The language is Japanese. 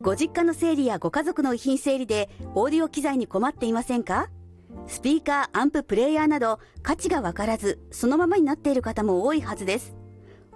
ご実家の整理やご家族の遺品整理でオーディオ機材に困っていませんか？スピーカー、アンプ、プレイヤーなど価値がわからずそのままになっている方も多いはずです。